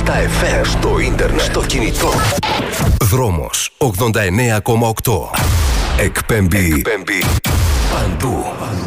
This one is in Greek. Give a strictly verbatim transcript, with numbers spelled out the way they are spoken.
στα εφ εμ, στο ίντερνετ, στο κινητό. Δρόμος ογδόντα εννέα κόμμα οκτώ. Εκπέμπει, Εκπέμπει παντού.